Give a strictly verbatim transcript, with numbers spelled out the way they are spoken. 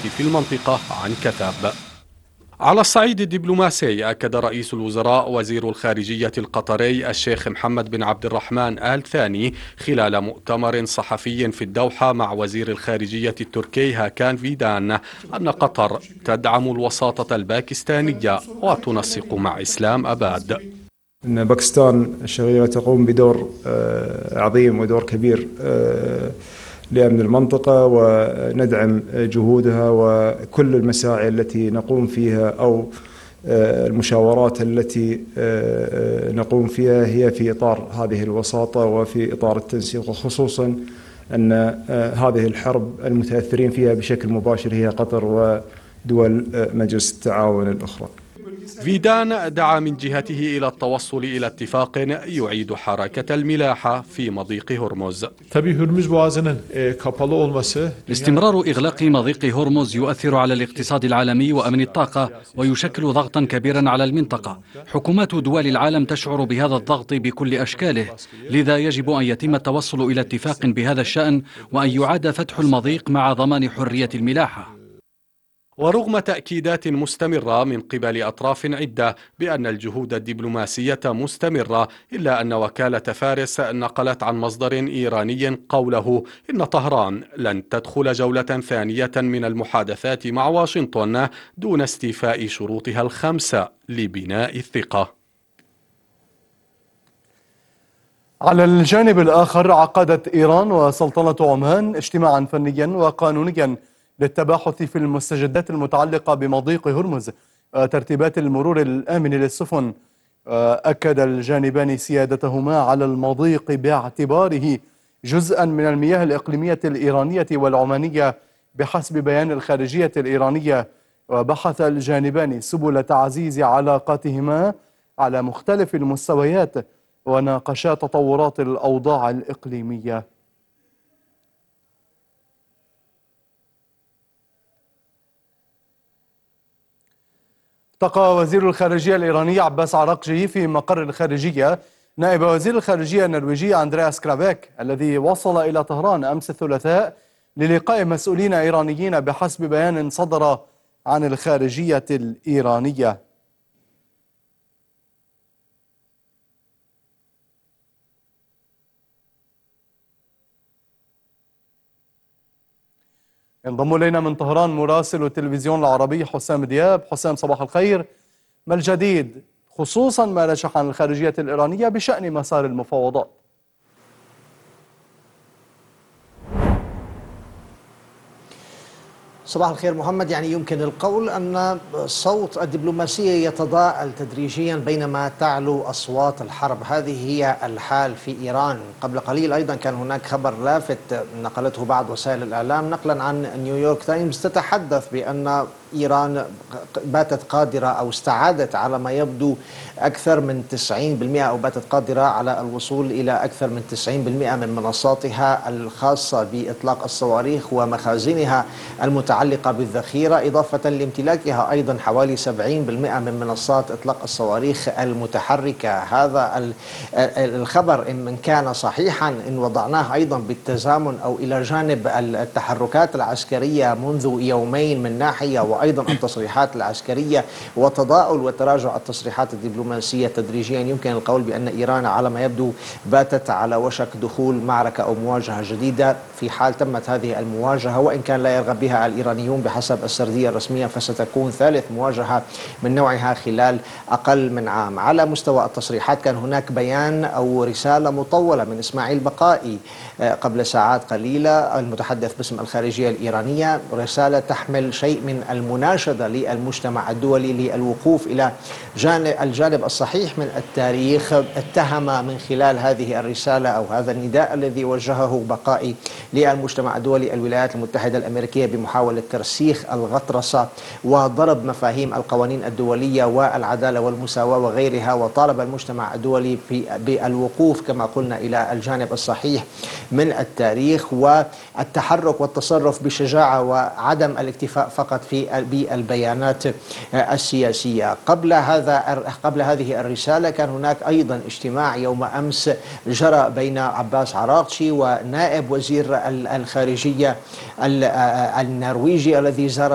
في المنطقة عن كثب. على الصعيد الدبلوماسي، أكد رئيس الوزراء وزير الخارجية القطري الشيخ محمد بن عبد الرحمن آل ثاني خلال مؤتمر صحفي في الدوحة مع وزير الخارجية التركي هاكان فيدان أن قطر تدعم الوساطة الباكستانية وتنسق مع إسلام أباد. أن باكستان الشقيقة تقوم بدور عظيم ودور كبير لأمن المنطقة، وندعم جهودها وكل المساعي التي نقوم فيها أو المشاورات التي نقوم فيها هي في إطار هذه الوساطة وفي إطار التنسيق، وخصوصا أن هذه الحرب المتأثرين فيها بشكل مباشر هي قطر ودول مجلس التعاون الأخرى. فيدان دعا من جهته إلى التوصل إلى اتفاق يعيد حركة الملاحة في مضيق هرمز. استمرار إغلاق مضيق هرمز يؤثر على الاقتصاد العالمي وأمن الطاقة ويشكل ضغطا كبيرا على المنطقة. حكومات دول العالم تشعر بهذا الضغط بكل أشكاله، لذا يجب أن يتم التوصل إلى اتفاق بهذا الشأن وأن يعاد فتح المضيق مع ضمان حرية الملاحة. ورغم تأكيدات مستمرة من قبل أطراف عدة بأن الجهود الدبلوماسية مستمرة، إلا أن وكالة فارس نقلت عن مصدر إيراني قوله إن طهران لن تدخل جولة ثانية من المحادثات مع واشنطن دون استيفاء شروطها الخمسة لبناء الثقة. على الجانب الآخر، عقدت إيران وسلطنة عمان اجتماعا فنيا وقانونيا للتباحث في المستجدات المتعلقة بمضيق هرمز وترتيبات المرور الآمن للسفن. أكد الجانبان سيادتهما على المضيق باعتباره جزءا من المياه الإقليمية الإيرانية والعمانية بحسب بيان الخارجية الإيرانية، وبحث الجانبان سبل تعزيز علاقاتهما على مختلف المستويات وناقشا تطورات الأوضاع الإقليمية. التقى وزير الخارجية الإيراني عباس عراقجي في مقر الخارجية نائب وزير الخارجية النرويجي أندرياس كرافيك الذي وصل إلى طهران أمس الثلاثاء للقاء مسؤولين إيرانيين بحسب بيان صدر عن الخارجية الإيرانية. ينضم إلينا من طهران مراسل التلفزيون العربي حسام دياب. حسام، صباح الخير. ما الجديد خصوصا ما نشح عن الخارجية الإيرانية بشأن مسار المفاوضات؟ صباح الخير محمد. يعني يمكن القول أن صوت الدبلوماسية يتضاءل تدريجيا بينما تعلو أصوات الحرب. هذه هي الحال في إيران. قبل قليل أيضا كان هناك خبر لافت نقلته بعض وسائل الإعلام نقلا عن نيويورك تايمز تتحدث بأن إيران باتت قادرة أو استعادت على ما يبدو أكثر من تسعين بالمئة أو باتت قادرة على الوصول إلى أكثر من تسعين بالمئة من منصاتها الخاصة بإطلاق الصواريخ ومخازنها المتعلقة بالذخيرة، إضافة لامتلاكها أيضا حوالي سبعين بالمئة من منصات إطلاق الصواريخ المتحركة. هذا الخبر إن كان صحيحا إن وضعناه أيضا بالتزامن أو إلى جانب التحركات العسكرية منذ يومين من ناحية وأيضا التصريحات العسكرية وتضاؤل وتراجع التصريحات الدبلوماسية تدريجيا، يمكن القول بأن إيران على ما يبدو باتت على وشك دخول معركة أو مواجهة جديدة. في حال تمت هذه المواجهة وإن كان لا يرغب بها الإيرانيون بحسب السردية الرسمية فستكون ثالث مواجهة من نوعها خلال أقل من عام. على مستوى التصريحات كان هناك بيان أو رسالة مطولة من إسماعيل بقائي قبل ساعات قليلة المتحدث باسم الخارجية الإيرانية، رسالة تحمل شيء من المناشدة للمجتمع الدولي للوقوف إلى جانب الجانب الصحيح من التاريخ. اتهم من خلال هذه الرسالة أو هذا النداء الذي وجهه بقائي للمجتمع الدولي الولايات المتحدة الأمريكية بمحاولة ترسيخ الغطرسة وضرب مفاهيم القوانين الدولية والعدالة والمساواة وغيرها، وطالب المجتمع الدولي بالوقوف كما قلنا إلى الجانب الصحيح من التاريخ والتحرك والتصرف بشجاعة وعدم الاكتفاء فقط في بالبيانات السياسية. قبل هذا قبل هذه الرسالة كان هناك أيضا اجتماع يوم أمس جرى بين عباس عراقجي ونائب وزير الخارجية النرويجي الذي زار